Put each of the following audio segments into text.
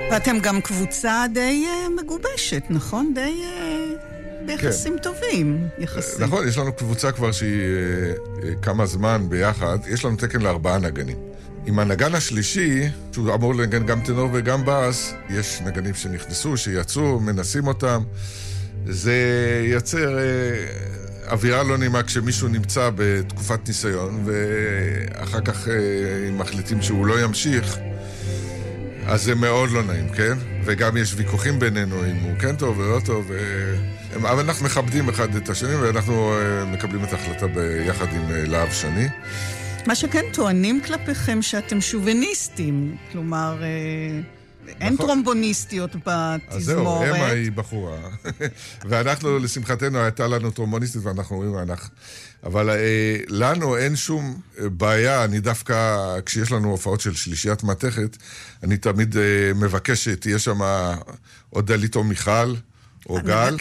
ואתם גם קבוצה די מגובשת, נכון? די ביחסים טובים, יחסים. נכון, יש לנו קבוצה כבר שהיא כמה זמן ביחד. יש לנו תקן ל4 נגנים. עם הנגן השלישי, שהוא אמור לנגן גם טנור וגם בס, יש נגנים שנכנסו, שיצאו, מנסים אותם. זה יצר אווירה לא נעימה כשמישהו נמצא בתקופת ניסיון, ואחר כך מחליטים שהוא לא ימשיך. אז זה מאוד לא נעים, כן? וגם יש ויכוחים בינינו אם הוא כן טוב ולא טוב. אבל אנחנו מכבדים אחד את השני, ואנחנו מקבלים את ההחלטה ביחד עם להב שני. מה שכן טוענים כלפיכם שאתם שוביניסטים, כלומר, אין טרומבוניסטיות בתזמורת. אז זהו, אמה היא בחורה. ואנחנו, לשמחתנו, הייתה לנו טרומבוניסטית, ואנחנו אומרים, אבל לנו אין שום בעיה. אני דווקא, כשיש לנו הופעות של שלישיית מתכת, אני תמיד מבקש שתהיה שם עוד דלית או מיכל, או גל,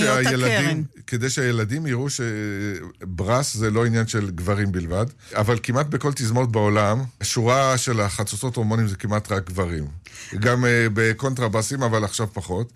כדי שהילדים יראו שברס זה לא עניין של גברים בלבד, אבל כמעט בכל תזמורת בעולם, השורה של החצוצות הורמונים זה כמעט רק גברים. גם בקונטרבסים, אבל עכשיו פחות.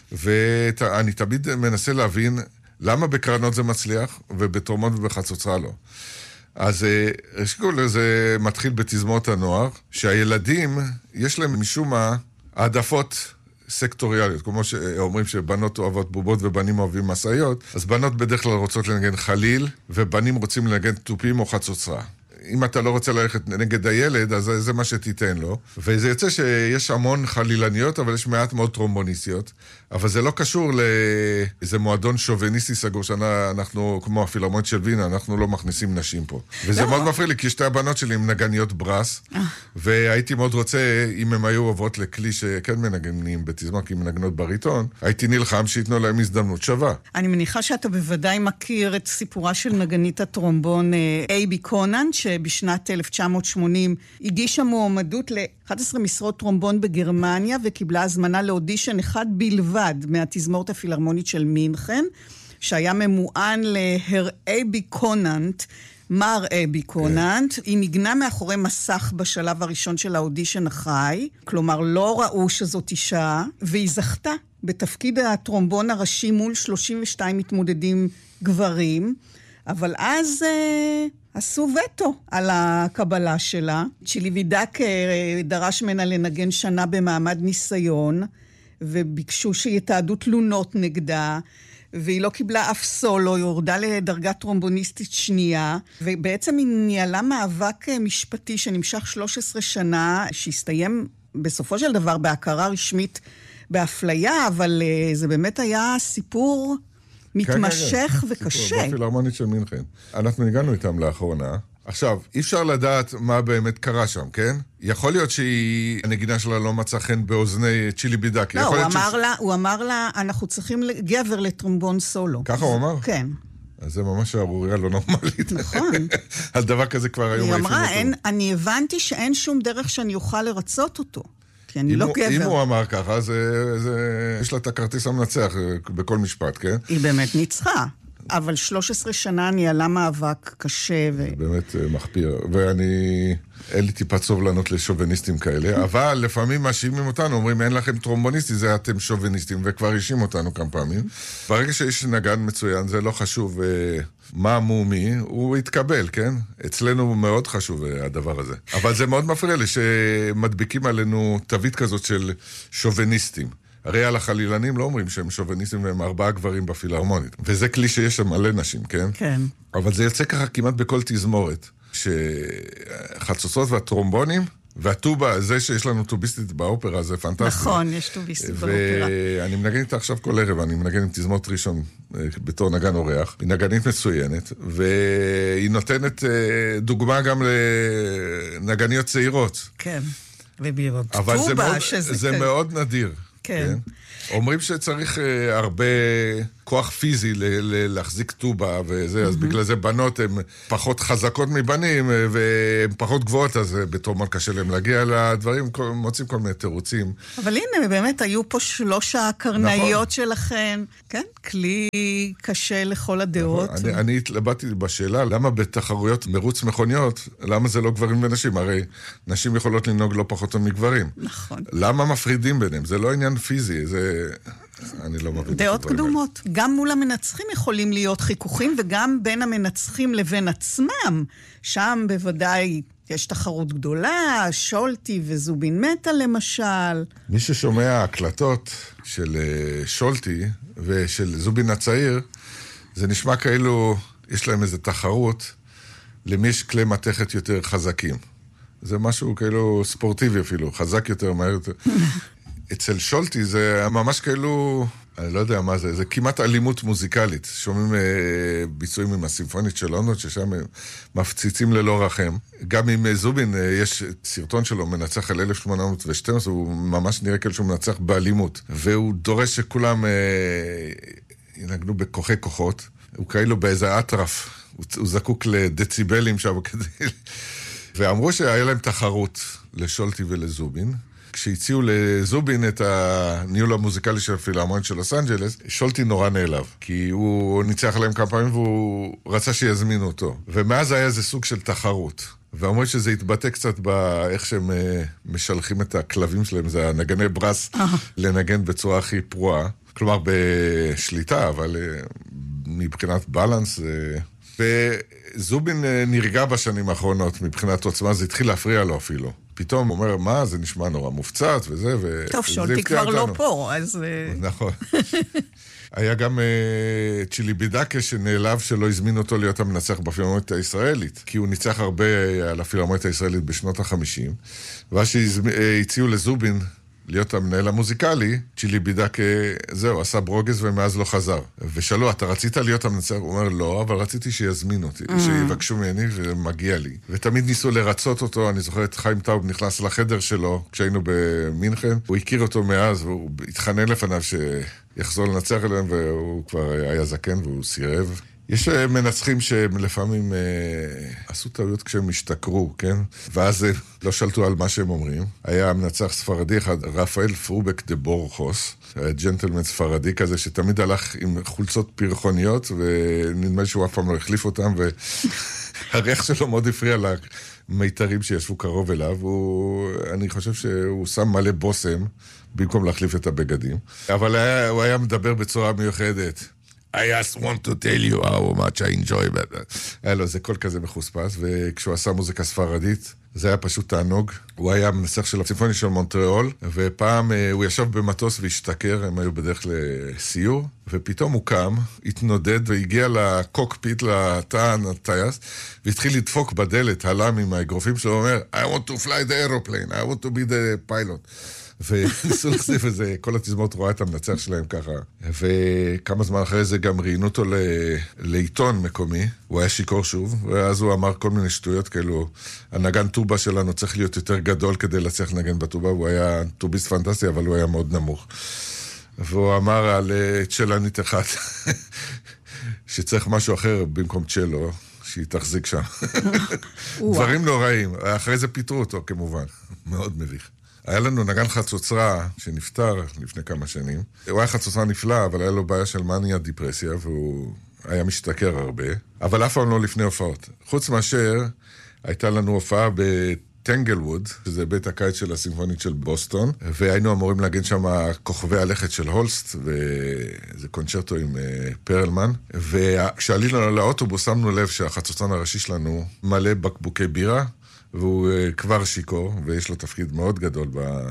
ואני תמיד מנסה להבין למה בקרנות זה מצליח, ובטרומון ובחצוצרה לא. אז ראשית זה מתחיל בתזמורת הנוער, שהילדים, יש להם משום מה העדפות סקטוריאליות, כמו שאומרים שבנות אוהבות בובות ובנים אוהבים מסעיות, אז בנות בדרך כלל רוצות לנגן חליל, ובנים רוצים לנגן טופים או חצוצרה. אם אתה לא רוצה ללכת נגד הילד, אז זה מה שתיתן לו. וזה יוצא שיש המון חלילניות, אבל יש מעט מאוד טרומבוניסטיות. אבל זה לא קשור לאיזה מועדון שוביניסטי סגור, שאנחנו, כמו הפילהרמונית של וינה, אנחנו לא מכניסים נשים פה. וזה מאוד מפריע לי, כי שתי הבנות שלי הן נגניות ברס, והייתי מאוד רוצה, אם הם היו עוברות לכלי שכן מנגנים בתזמורת, כי הם מנגנות בריטון, הייתי נלחם שיתנו להם הזדמנות שווה. אני מניחה שאתה בוודאי מכיר את סיפורה של נגנית הטרומבון אייבי קונן, שבשנת 1980 הגישה מועמדות ל-11 משרות טרומבון בגרמניה, וקיבלה הזמנה לאודישן אחד בלבד מהתזמורת הפילהרמונית של מינכן, שהיה ממוען להר אייבי קוננט, מר אייבי קוננט. היא נגנה מאחורי מסך בשלב הראשון של האודישן החי, כלומר לא ראו שזאת אישה, והיא זכתה בתפקיד הטרומבון הראשי מול 32 מתמודדים גברים, אבל אז עשו וטו על הקבלה שלה. צ'ילי וידק דרש ממנה לנגן שנה במעמד ניסיון, וביקשו שיתעדו תלונות נגדה, והיא לא קיבלה אף סולו, היא הורדה לדרגת טרומבוניסטית שנייה, ובעצם היא ניהלה מאבק משפטי שנמשך 13 שנה, שהסתיים בסופו של דבר בהכרה רשמית באפליה, אבל זה באמת היה סיפור מתמשך וקשה. סיפור בפילהרמונית של מינכן. אנחנו הגענו איתם לאחרונה. עכשיו, אי אפשר לדעת מה באמת קרה שם, כן? יכול להיות שהנגינה שלה לא מצא חן באוזני צ'ילי בידק. לא, הוא אמר לה, אנחנו צריכים גבר לטרומבון סולו. ככה הוא אמר? כן. אז זה ממש הרוריה לא נורמלית. נכון. על דבר כזה כבר היום היא אמרה, אני הבנתי שאין שום דרך שאני אוכל לרצות אותו. כי אני לא גבר. אם הוא אמר ככה, יש לה את הכרטיס המנצח בכל משפט, כן? היא באמת ניצחה. אבל 13 שנה ניהלה מאבק קשה. זה באמת מחפיר. אין לי טיפת סובלנות לשוביניסטים כאלה, אבל לפעמים מאשימים אותנו, אומרים, אין לכם טרומבוניסטי, זה אתם שוביניסטים, וכבר האשים אותנו כמה פעמים. ברגע שיש נגן מצוין, זה לא חשוב מה מומי, הוא יתקבל, כן? אצלנו מאוד חשוב הדבר הזה. אבל זה מאוד מפריע לי שמדביקים עלינו תווית כזאת של שוביניסטים. הרי על החלילנים לא אומרים שהם שוביניסטים והם 4 גברים בפילהרמונית. וזה כלי שיש שם מלא נשים, כן? כן. אבל זה יוצא ככה כמעט בכל תזמורת. שחצוצות והטרומבונים, והטובה, זה שיש לנו טוביסטית באופרה, זה פנטסטי. נכון, יש טוביסטית באופרה. ואני מנגן איתה עכשיו כל ערב, אני מנגן עם תזמורת ראשון בתור נגן אורח. היא נגנית מצוינת, והיא נותנת דוגמה גם לנגניות צעירות. כן, ובירות אבל טובה, זה מאוד נדיר. כן. אומרים שצריך הרבה כוח פיזי להחזיק טובה וזה, אז בגלל זה בנות הן פחות חזקות מבנים, והן פחות גבוהות, אז בתור מה קשה להם להגיע לדברים, מוצאים כל מיני תירוצים. אבל הנה, באמת היו פה 3 הקרנאיות שלכן, כן? כלי קשה לכל הדעות. אני התלבטתי בשאלה, למה בתחרויות מרוץ מכוניות, למה זה לא גברים ונשים? הרי נשים יכולות לנהוג לא פחות טוב מגברים. נכון. למה מפרידים ביניהם? זה לא עניין פיזי, זה... אני לא מבין. דעות קדומות. גם מול המנצחים יכולים להיות חיכוכים, וגם בין המנצחים לבין עצמם. שם בוודאי יש תחרות גדולה, שולטי וזובין מטה למשל. מי ששומע הקלטות של שולטי ושל זובין הצעיר, זה נשמע כאילו יש להם איזו תחרות למי יש כלי מתכת יותר חזקים. זה משהו כאילו ספורטיבי אפילו, חזק יותר, מהר יותר. אצל שולטי זה ממש כאילו, אני לא יודע מה זה, זה כמעט אלימות מוזיקלית. שומעים ביצועים עם הסימפונית של לונדון, ששם מפציצים ללא רחם. גם עם זובין, יש סרטון שלו, מנצח על 1812, הוא ממש נראה כאילו שהוא מנצח באלימות. והוא דורש שכולם ינגנו בכוחי כוחות. הוא כאילו באיזה אטרף, הוא זקוק לדציבלים שם כדי... ואמרו שהיה להם תחרות לשולטי ולזובין. כשהציעו לזובין את הניהול המוזיקלי של הפילהרמונית של לוס אנג'לס, שולטי נורא נעלב, כי הוא ניצח עליהם כמה פעמים והוא רצה שיזמינו אותו. ומאז היה איזה סוג של תחרות. ואומרים שזה התבטא קצת באיך שהם משלחים את הכלבים שלהם, זה הנגני ברס לנגן בצורה הכי פרועה. כלומר בשליטה, אבל מבחינת בלנס... וזובין נרגע בשנים האחרונות מבחינת עוצמה, זה התחיל להפריע לו אפילו. פתאום הוא אומר, מה, זה נשמע נורא מופצץ וזה, טוב, שולטי כבר לא פה, אז... נכון. היה גם צ'ילי בידקה שנעלב שלא הזמין אותו להיות המנצח בפילהרמונית הישראלית, כי הוא ניצח הרבה על הפילהרמונית הישראלית בשנות ה-50, ואז שהציעו לזובין להיות המנהל המוזיקלי, צ'ילי בידק, זהו, עשה ברוגז ומאז לא חזר. ושאלו, אתה רצית להיות המנצח? הוא אומר, לא, אבל רציתי שיזמין אותי, שיבקשו ממני ומגיע לי. ותמיד ניסו לרצות אותו, אני זוכר את חיים טאוב נכנס לחדר שלו, כשהיינו במינכן, הוא הכיר אותו מאז, והוא התחנן לפניו שיחזור לנצח אליהם, והוא כבר היה זקן והוא סירב. יש מנצחים שלפעמים עשו טעויות כשהם השתכרו, כן? ואז לא שלטו על מה שהם אומרים. היה מנצח ספרדי אחד, רפאל פרובק דה בורחוס, ג'נטלמן ספרדי כזה, שתמיד הלך עם חולצות פרחוניות, ונדמה שהוא אף פעם לא החליף אותם, והריח שלו מאוד הפריע למיתרים שישבו קרוב אליו. אני חושב שהוא שם מלא בוסם, במקום להחליף את הבגדים. אבל הוא היה מדבר בצורה מיוחדת. I just want to tell you how much I enjoy that. היה לו, זה קול כזה מחוספס, וכשהוא עשה מוזיקה ספרדית, זה היה פשוט תענוג. הוא היה מנסח של הסימפוני של מונטריאול, ופעם הוא ישב במטוס והשתכר, הם היו בדרך לסיור, ופתאום הוא קם, התנודד והגיע לקוקפיט, לטען, הטייס, והתחיל לדפוק בדלת, הלם עם האגרופים שלו, אומר, I want to fly the aeroplane, I want to be the pilot. וניסו לחשיף את זה, כל התזמורת רואה את המנצח שלהם ככה. וכמה זמן אחרי זה גם ראיינו אותו לעיתון מקומי, הוא היה שיקור שוב, ואז הוא אמר כל מיני שטויות, כאילו, הנגן טובה שלנו צריך להיות יותר גדול כדי להצליח לנגן בטובה, הוא היה טוביסט פנטסטי, אבל הוא היה מאוד נמוך. והוא אמר על צ'לנית אחד, שצריך משהו אחר במקום צ'לו, שהיא תחזיק שם. דברים נוראים, אחרי זה פיתרו אותו כמובן, מאוד מביך. היה לנו נגן חצוצרה שנפטר לפני כמה שנים. הוא היה חצוצרה נפלא, אבל היה לו בעיה של מניה דיפרסיה, והוא היה משתכר הרבה, אבל אף פעם לא לפני הופעות. חוץ מאשר, הייתה לנו הופעה בטנגלווד, שזה בית הקיץ של הסימפונית של בוסטון, והיינו אמורים להגן שם כוכבי הלכת של הולסט, וזה קונצ'רטו עם פרלמן, וכשעלינו לאוטובוס שמנו לב שהחצוצרן הראשי שלנו מלא בקבוקי בירה, והוא כבר שיקור, ויש לו תפקיד מאוד גדול.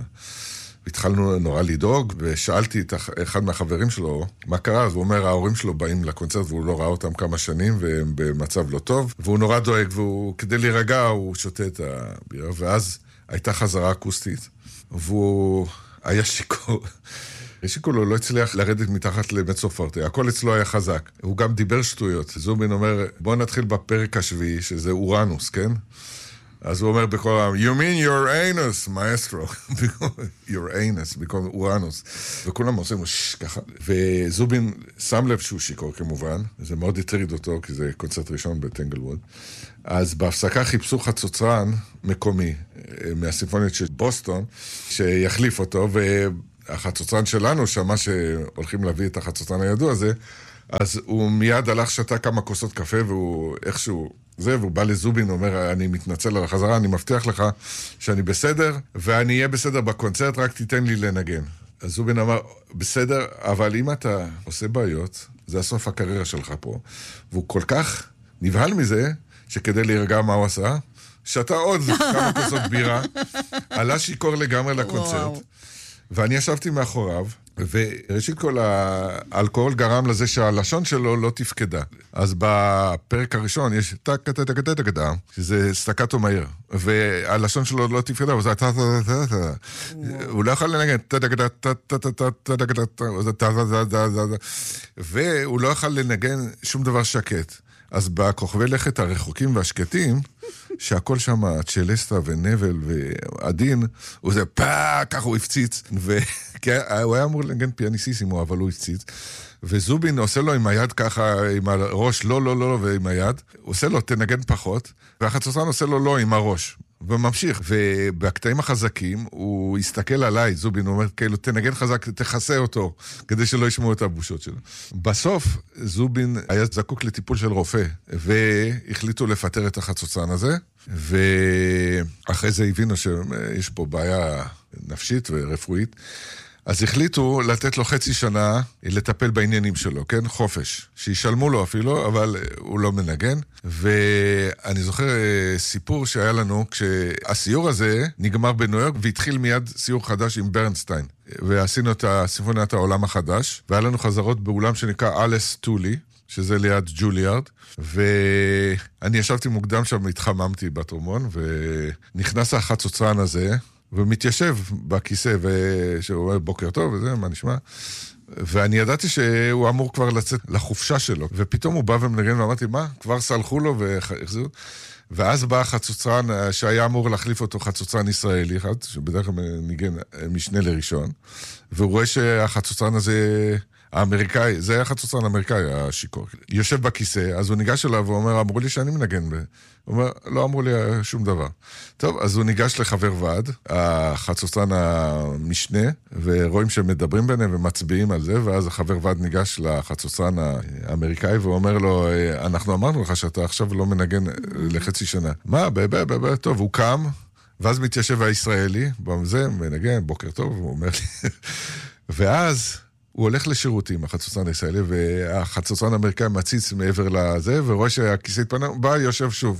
התחלנו נורא לדאוג, ושאלתי את אחד מהחברים שלו, מה קרה? אז הוא אומר, ההורים שלו באים לקונצרט, והוא לא ראה אותם כמה שנים, והם במצב לא טוב, והוא נורא דואג, וכדי להירגע, הוא שותה את הבירה, ואז הייתה חזרה אקוסטית, והוא היה שיקור. שיקור לו לא הצליח לרדת מתחת למצו פורטה, הכל אצלו היה חזק. הוא גם דיבר שטויות. זובין אומר, בוא נתחיל בפרק השביעי, שזה אורנוס, כן? אז הוא אומר בכל העם, you mean your anus, maestro. your anus, במקום אורנוס. וכולם עושים ככה. וזובין שם לב שהוא שיקור כמובן, זה מאוד הטריד אותו, כי זה קונצרט ראשון בטנגלווד. אז בהפסקה חיפשו חצוצרן מקומי, מהסימפונית של בוסטון, שיחליף אותו, והחצוצרן שלנו שמע שהולכים להביא את החצוצרן הידוע הזה, אז הוא מיד הלך שתה כמה כוסות קפה, והוא איכשהו והוא בא לזובין, הוא אומר, אני מתנצל על החזרה, אני מבטיח לך שאני בסדר, ואני אהיה בסדר בקונצרט, רק תיתן לי לנגן. אז זובין אמר, בסדר, אבל אם אתה עושה בעיות, זה הסוף הקריירה שלך פה. והוא כל כך נבהל מזה, שכדי להירגע מה הוא עשה, שתה עוד כמה כוסות בירה, עלה שיקור לגמרי לקונצרט, ואני ישבתי מאחוריו, וראשית כל האלכוהול גרם לזה שהלשון שלו לא תפקדה. אז בפרק הראשון יש טק-טק-טק-טק-טק, שזה סטקטו מהיר, והלשון שלו לא תפקדה, הוא לא יכול לנגן, והוא לא יכול לנגן שום דבר שקט. אז בכוכבי לכת הרחוקים והשקטים, שהכל שם, צ'לסטה ונבל ועדין, הוא זה ככה הוא הפציץ, הוא היה אמור לנגן פיאניסיסימו, אבל הוא הפציץ, וזובין עושה לו עם היד ככה, עם הראש, לא, ועם היד, הוא עושה לו תנגן פחות, והחצוצרן עושה לו לא עם הראש, וממשיך, ובקטעים החזקים, הוא הסתכל עליי, זובין, הוא אומר, כאילו, תנגן חזק, תחסה אותו, כדי שלא ישמעו את הבושות שלו. בסוף, זובין היה זקוק לטיפול של רופא, והחליטו לפטר את החצוצרן הזה, ואחרי זה הבינו שיש פה בעיה נפשית ורפואית, אז החליטו לתת לו חצי שנה לטפל בעניינים שלו, כן? חופש. שישלמו לו אפילו, אבל הוא לא מנגן. ואני זוכר סיפור שהיה לנו, כשהסיור הזה נגמר בניו יורק, והתחיל מיד סיור חדש עם ברנסטיין. ועשינו את סימפוניית העולם החדש, והיה לנו חזרות באולם שנקרא אלס טולי, שזה ליד ג'וליארד, ואני ישבתי מוקדם שם, התחממתי בטרומון, ונכנס החצוצרן הזה, ומתיישב בכיסא, שהוא אומר בוקר טוב, וזה, מה נשמע? ואני ידעתי שהוא אמור כבר לצאת לחופשה שלו, ופתאום הוא בא ומנגן, ואמרתי, מה? כבר סלחו לו והחזירו? ואז בא החצוצרן, שהיה אמור להחליף אותו חצוצרן ישראלי אחד, שבדרך כלל ניגן משנה לראשון, והוא רואה שהחצוצרן הזה האמריקאי, זה היה חצוצרן אמריקאי, השיקור. יושב בכיסא, אז הוא ניגש אליו ואומר, אמרו לי שאני מנגן. הוא אומר, לא אמרו לי שום דבר. טוב, אז הוא ניגש לחבר ועד, החצוצרן המשנה, ורואים שהם מדברים ביניהם ומצביעים על זה, ואז החבר ועד ניגש לחצוצרן האמריקאי, ואומר לו, אנחנו אמרנו לך שאתה עכשיו לא מנגן לחצי שנה. מה? טוב, הוא קם, ואז מתיישב הישראלי, בזה, מנגן, בוקר טוב, הוא אומר לי, ואז הוא הולך לשירותים, החצוצרן הישראלי, והחצוצרן האמריקאי מציץ מעבר לזה, ורואה שהכיסא התפנה, בא, יושב שוב.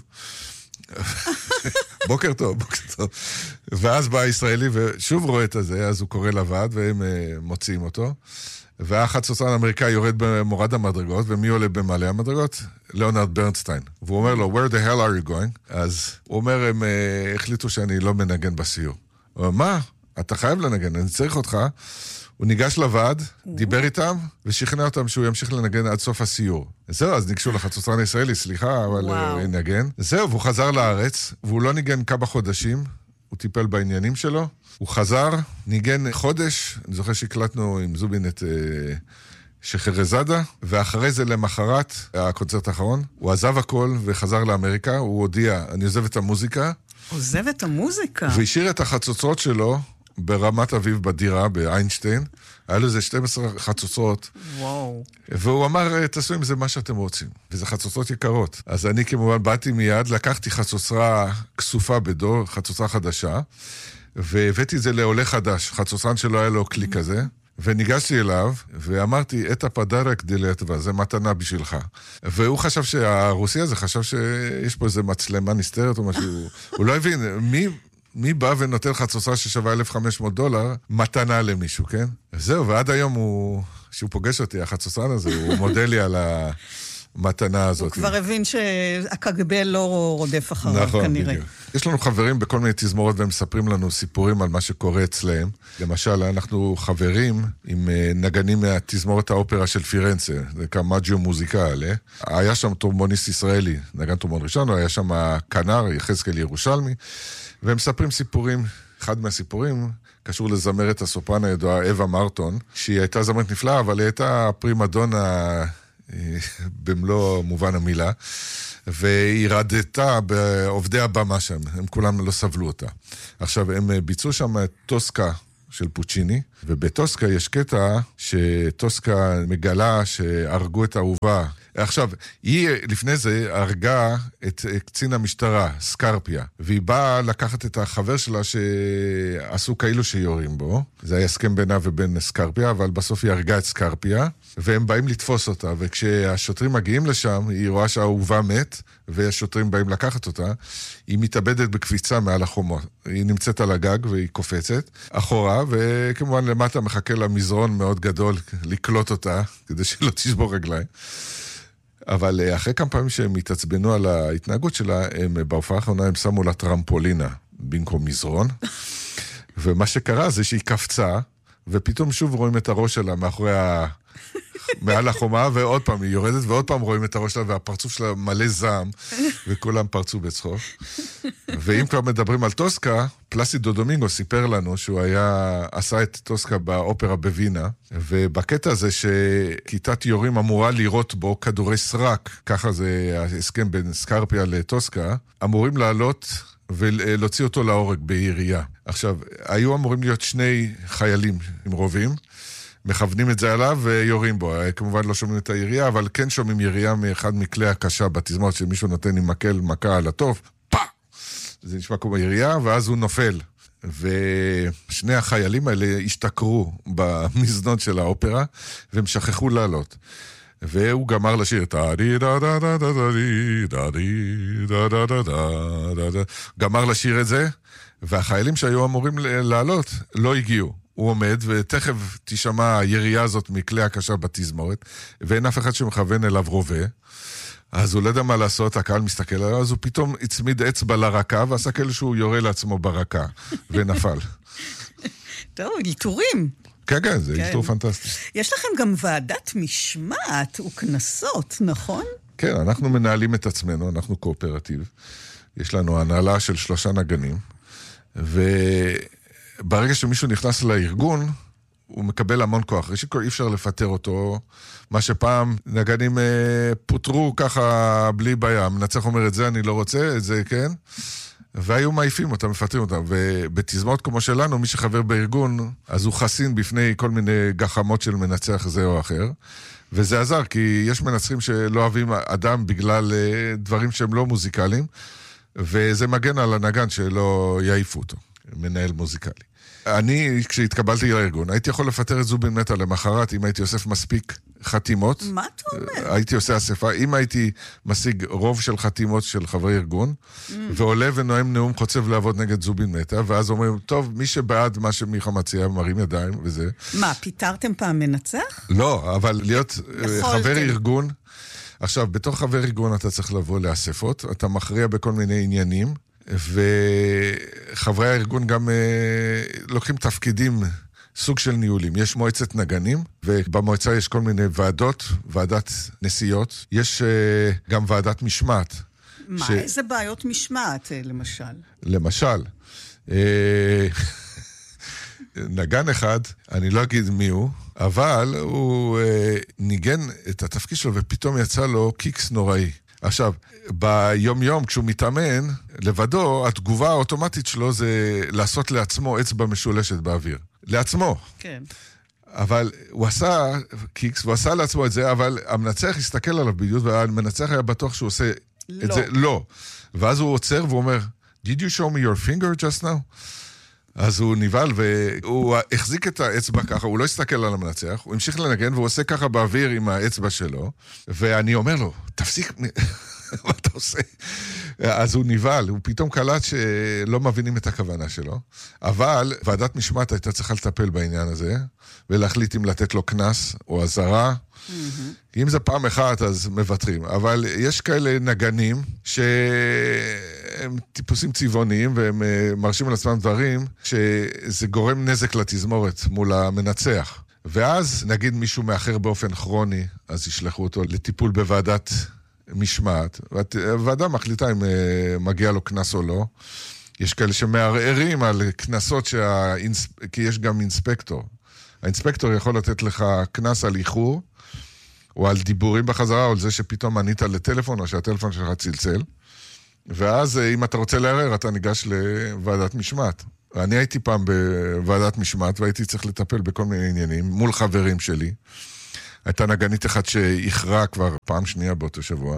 בוקר טוב. ואז בא הישראלי, ושוב רואה את זה, אז הוא קורא לוועד, והם מוציאים אותו. והחצוצרן האמריקאי יורד במורד המדרגות, ומי עולה במעלה המדרגות? ליאונרד ברנסטיין. והוא אומר לו, where the hell are you going? אז הוא אומר, הם החליטו שאני לא מנגן בסיור. הוא אומר, מה? אתה חייב לנגן, אני צריך אותך. הוא ניגש לוועד, דיבר איתם, ושכנע אותם שהוא ימשיך לנגן עד סוף הסיור. זהו, אז ניגשו לחצוצרן הישראלי, סליחה, אבל נגן. זהו, והוא חזר לארץ, והוא לא ניגן כמה חודשים, הוא טיפל בעניינים שלו, הוא חזר, ניגן חודש, אני זוכר שהקלטנו עם זובין את שחרזאדה, ואחרי זה למחרת, הקונצרט האחרון, הוא עזב הכל וחזר לאמריקה, הוא הודיע, אני עוזב את המוזיקה. עוזב את המוזיקה? והשאיר את החצוצרות שלו, ברמת אביב בדירה, באיינשטיין, היה לו איזה 12 חצוצרות. וואו. והוא אמר, תעשו עם זה מה שאתם רוצים. וזה חצוצרות יקרות. אז אני כמובן באתי מיד, לקחתי חצוצרה כסופה בדור, חצוצרה חדשה, והבאתי את זה לעולה חדש, חצוצרן שלא היה לו כלי כזה, וניגשתי אליו, ואמרתי, את הפדרק דילטווה, זה מתנה בשבילך. והוא חשב שהרוסי הזה חשב שיש פה איזה מצלמה נסתרת או משהו, הוא לא הבין, מי בא ונותן חצוצרה ששווה $1,500 מתנה למישהו, כן? זהו, ועד היום שהוא פוגש אותי, החצוצרן הזה, הוא מודה לי המתנה הזאת. הוא כבר הבין שהקג"ב לא רודף אחריו כנראה. בדיוק. יש לנו חברים בכל מיני תזמורות והם מספרים לנו סיפורים על מה שקורה אצלם. למשל, אנחנו חברים עם נגנים מהתזמורת האופרה של פירנצה, זה קמאג'יו מוזיקלי. היה שם טרומבוניסט ישראלי, נגן טרומבון ראשון, היה שם כנר, יחזקאל ירושלמי, והם מספרים סיפורים, אחד מהסיפורים קשור לזמרת הסופרן הידועה אווה מרטון, שהיא הייתה זמרת נפלאה, אבל היא הייתה פרימדונה במלוא מובן המילה, והיא רדתה בעובדי הבמה שם, הם כולם לא סבלו אותה. עכשיו, הם ביצעו שם טוסקה של פוצ'יני, ובטוסקה יש קטע שטוסקה מגלה שהרגו את האהובה. עכשיו, היא לפני זה הרגה את קצין המשטרה, סקרפיה, והיא באה לקחת את החבר שלה שעשו כאילו שיורים בו. זה היה הסכם בינה ובין סקרפיה, אבל בסוף היא הרגה את סקרפיה, והם באים לתפוס אותה, וכשהשוטרים מגיעים לשם, היא רואה שהאהובה מת, והשוטרים באים לקחת אותה, היא מתאבדת בקפיצה מעל החומות. היא נמצאת על הגג והיא קופצת אחורה, וכמובן למטה מחכה לה מזרון מאוד גדול לקלוט אותה, כדי שלא תשבור רגליים. אבל אחרי כמה פעמים שהם התעצבנו על ההתנהגות שלה, הם בהופעה האחרונה הם שמו לה טרמפולינה במקום מזרון, ומה שקרה זה שהיא קפצה, ופתאום שוב רואים את הראש שלה מעל החומה, ועוד פעם היא יורדת, ועוד פעם רואים את הראש שלה, והפרצוף שלה מלא זעם, וכולם פרצו בצחוק. ואם כבר מדברים על טוסקה, פלסידו דומינגו סיפר לנו שהוא עשה את טוסקה באופרה בווינה, ובקטע הזה שכיתת יורים אמורה לירות בו כדורי סרק, ככה זה ההסכם בין סקרפיה לטוסקה, אמורים לעלות ולהוציא אותו להורג בירייה. עכשיו, היו אמורים להיות שני חיילים עם רובים, מכוונים את זה עליו ויורים בו. כמובן לא שומעים את הירייה, אבל כן שומעים ירייה מאחד מכלי הקשה בתזמורת שמישהו נותן עם מקל מכה על הטוב, פא! זה נשמע כמו ירייה, ואז הוא נופל. ושני החיילים האלה השתכרו במזנון של האופרה, והם שכחו לעלות. והוא גמר לשיר, גמר לשיר את זה, והחיילים שהיו אמורים לעלות לא הגיעו. הוא עומד, ותכף תשמע הירייה הזאת מכלי הקשה בתזמורת, ואין אף אחד שמכוון אליו רובה, אז הוא לא יודע מה לעשות, הקהל מסתכל עליו, אז הוא פתאום הצמיד אצבע לרקה, ועשה כאילו שהוא יורה לעצמו ברקה, ונפל. טוב, גיטורים. כן, כן, זה גיטור פנטסטי. יש לכם גם ועדת משמעת וכנסות, נכון? כן, אנחנו מנהלים את עצמנו, אנחנו קואופרטיב. יש לנו הנהלה של 3 נגנים, ברגע שמישהו נכנס לארגון, הוא מקבל המון כוח. ראשית כל אי אפשר לפטר אותו, מה שפעם נגנים פוטרו ככה בלי בעיה. המנצח אומר את זה אני לא רוצה, את זה כן, והיו מעיפים אותם, מפטרים אותם. ובתזמורת כמו שלנו, מי שחבר בארגון, אז הוא חסין בפני כל מיני גחמות של מנצח זה או אחר. וזה עזר, כי יש מנצחים שלא אוהבים אדם בגלל דברים שהם לא מוזיקליים, וזה מגן על הנגן שלא יעיפו אותו. מנהל מוזיקלי. אני, כשהתקבלתי לארגון, הייתי יכול לפטר את זובין מטה למחרת, אם הייתי אוסף מספיק חתימות. מה אתה אומר? הייתי עושה אספה, אם הייתי משיג רוב של חתימות של חברי ארגון, ועולה ונואם נאום חוצב לעבוד נגד זובין מטה, ואז אומרים, טוב, מי שבעד מה שמיכה מציע, מרים ידיים וזה. מה, פיתרתם פעם מנצח? לא, אבל להיות חבר ארגון, עכשיו, בתור חבר ארגון אתה צריך לבוא לאספות, אתה מכריע בכל מיני עניינים, וחברי הארגון גם לוקחים תפקידים, סוג של ניהולים. יש מועצת נגנים, ובמועצה יש כל מיני ועדות, ועדת נשיאות, יש גם ועדת משמעת. מה, איזה בעיות משמעת, למשל? למשל, נגן אחד, אני לא אגיד מי הוא, אבל הוא ניגן את התפקיד שלו, ופתאום יצא לו קיקס נוראי. עכשיו, ביום יום כשהוא מתאמן, לבדו, התגובה האוטומטית שלו זה לעשות לעצמו אצבע משולשת באוויר. לעצמו. כן. אבל הוא עשה קיקס, והוא עשה לעצמו את זה, אבל המנצח הסתכל עליו בדיוק, והמנצח היה בטוח שהוא עושה את זה. לא. ואז הוא עוצר והוא אומר, Did you show me your finger just now? אז הוא נבהל והוא החזיק את האצבע ככה, הוא לא הסתכל על המנצח, הוא המשיך לנגן והוא עושה ככה באוויר עם האצבע שלו, ואני אומר לו, תפסיק, מה אתה עושה? אז הוא נבהל, הוא פתאום קלט שלא מבינים את הכוונה שלו, אבל ועדת משמעת הייתה צריכה לטפל בעניין הזה, ולהחליט אם לתת לו כנס או עזרה, אם זה פעם אחת אז מבטרים, אבל יש כאלה נגנים שהם טיפוסים צבעוניים והם מרשים על עצמם דברים שזה גורם נזק לתזמורת מול המנצח. ואז נגיד מישהו מאחר באופן כרוני, אז ישלחו אותו לטיפול בוועדת משמעת. הוועדה מחליטה אם מגיע לו כנס או לא. יש כאלה שמערערים על כנסות כי יש גם אינספקטור. האינספקטור יכול לתת לך כנס על איחור, או על דיבורים בחזרה, או על זה שפתאום ענית לטלפון, או שהטלפון שלך צלצל. ואז אם אתה רוצה לערער, אתה ניגש לוועדת משמעת. אני הייתי פעם בוועדת משמעת, והייתי צריך לטפל בכל מיני עניינים, מול חברים שלי. הייתה נגנית אחת שהכרעה כבר פעם שנייה באותו שבוע,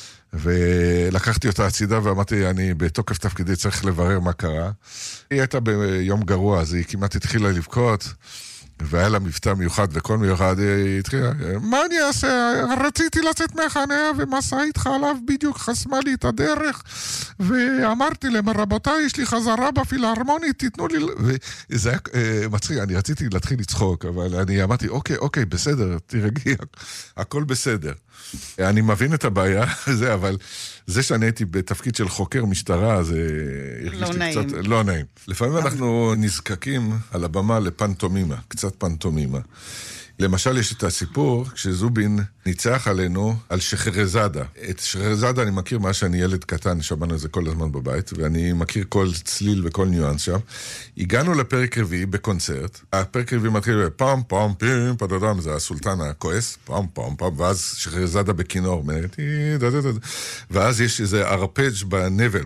ולקחתי אותה הצידה ואמרתי, אני בתוקף תפקידי צריך לברר מה קרה. היא הייתה ביום גרוע, אז היא כמעט התחילה לבכות, והיה לה מבטא מיוחד, וכל מיוחד היא התחילה, מה אני אעשה? רציתי לצאת מהחניה, ומסעית חלב בדיוק חסמה לי את הדרך, ואמרתי להם, רבותיי, יש לי חזרה בפילהרמונית, תיתנו לי... וזה היה מצחיק, אני רציתי להתחיל לצחוק, אבל אני אמרתי, אוקיי, בסדר, תרגעי, הכל בסדר. אני מבין את הבעיה, אבל זה שאני הייתי בתפקיד של חוקר משטרה, זה הרגיש לי קצת לא נעים. לפעמים אנחנו נזקקים על הבמה לפנטומימה, קצת פנטומימה. למשל, יש את הסיפור כשזובין ניצח עלינו על שחרזאדה. את שחרזאדה אני מכיר מה שאני ילד קטן, שמענו את זה כל הזמן בבית, ואני מכיר כל צליל וכל ניואנס שם. הגענו לפרק רביעי בקונצרט, הפרק רביעי מתחיל פעם, פים, פדדם, זה הסולטן הכועס, פעם, ואז שחרזאדה בכינור, ואז יש איזה ארפג' בנבל,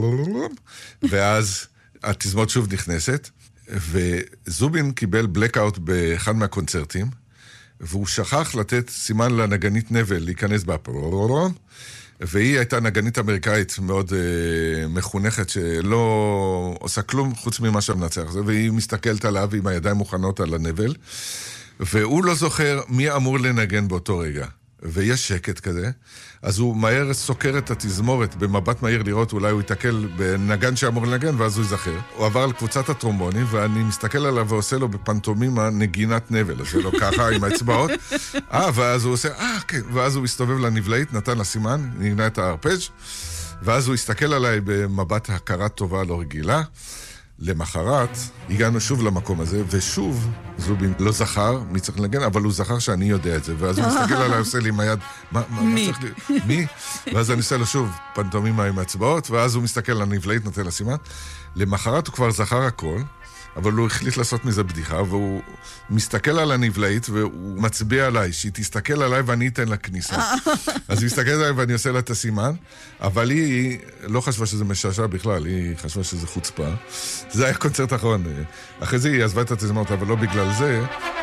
ואז התזמורת שוב נכנסת, וזובין קיבל בלקאוט באחד מהקונצרטים, והוא שכח לתת סימן לנגנית נבל להיכנס בה, והיא הייתה נגנית אמריקאית מאוד מחונכת, שלא עושה כלום חוץ ממה שמנצח זה, והיא מסתכלת עליו עם הידיים מוכנות על הנבל, והוא לא זוכר מי אמור לנגן באותו רגע. ויש שקט כזה, אז הוא מהר סוקר את התזמורת במבט מהיר לראות, אולי הוא יתקל בנגן שאמור לנגן, ואז הוא יזכר. הוא עבר על קבוצת הטרומבונים, ואני מסתכל עליו ועושה לו בפנטומימה נגינת נבל, אז זה לו ככה עם האצבעות, ואז הוא עושה, כן, ואז הוא מסתובב לנבלאית, נתן לה סימן, נגנה את הארפג', ואז הוא הסתכל עליי במבט הכרת טובה לא רגילה, למחרת הגענו שוב למקום הזה, ושוב זובין לא זכר מי צריך לנגן, אבל הוא זכר שאני יודע את זה, ואז הוא מסתכל עליי, עושה לי עם היד, מה צריך לי? מי? ואז אני עושה לו שוב פנטומימה עם הצבעות, ואז הוא מסתכל על הנבלאית, נותן לה סימן. למחרת הוא כבר זכר הכל, אבל הוא החליט לעשות מזה בדיחה, והוא מסתכל על הנבלאית, והוא מצביע עליי, שהיא תסתכל עליי ואני אתן לה כניסה. אז היא מסתכל עליי ואני עושה לה את הסימן, אבל היא לא חשבה שזה משעשע בכלל, היא חשבה שזה חוצפה. זה היה קונצרט אחרון. אחרי זה היא עזבה את התזמורת, אבל לא בגלל זה.